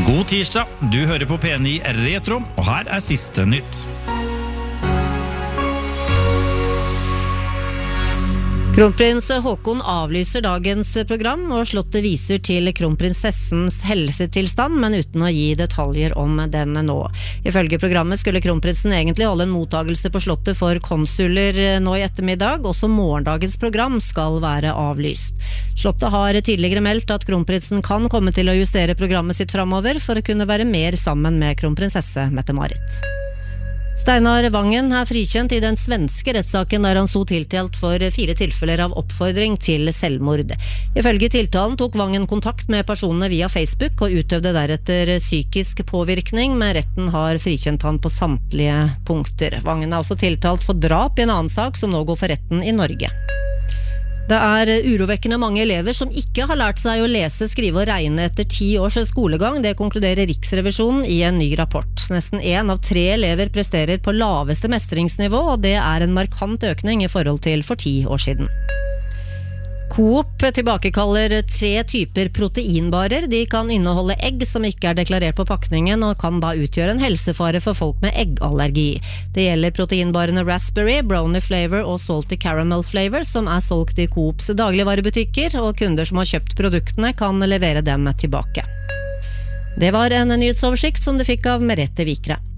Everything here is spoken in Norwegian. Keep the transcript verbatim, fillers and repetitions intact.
God tirsdag, du hører på P ni Retro, og her er siste nytt. Kronprins Håkon avlyser dagens program, og slottet viser til kronprinsessens helsetilstand, men uten å gi detaljer om den nå. Ifølge programmet skulle kronprinsen egentlig holde en mottagelse på slottet for konsuler nå i ettermiddag, også morgendagens program skal være avlyst. Slottet har tidligere meldt at kronprinsen kan komme til å justere programmet sitt fremover for å kunne være mer sammen med kronprinsesse Mette-Marit. Steinar Vangen er frikjent i den svenske rettssaken der han så tiltalt for fire tilfeller av oppfordring til selvmord. Ifølge tiltalen tok Vangen kontakt med personene via Facebook og utøvde deretter psykisk påvirkning, men retten har frikjent han på samtlige punkter. Vangen er også tiltalt for drap i en annen sak som nå går for retten i Norge. Det er urovekkende mange elever som ikke har lært seg å lese, skrive og regne etter ti års skolegang. Det konkluderer Riksrevisjonen i en ny rapport. Nesten en av tre elever presterer på laveste mestringsnivå, og det er en markant økning i forhold til for ti år siden. Coop tilbakekaller tre typer proteinbarer. De kan inneholde egg som ikke er deklarert på pakningen, og kan da utgjøre en helsefare for folk med eggallergi. Det gjelder proteinbarene Raspberry, Brownie Flavor og Salty Caramel Flavor, som er solgt i Coops dagligvarebutikker, og kunder som har kjøpt produktene kan levere dem tilbake. Det var en nyhetsoversikt som du fikk av Merete Vikre.